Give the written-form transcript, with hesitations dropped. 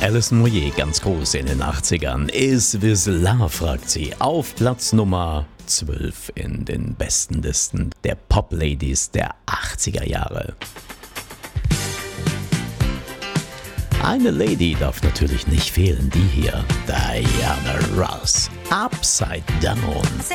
Alison Moyet, ganz groß in den 80ern. Is This Love, fragt sie. Auf Platz Nummer 12 in den besten Listen der Pop-Ladies der 80er Jahre. Eine Lady darf natürlich nicht fehlen, die hier, Diana Ross, Upside Down.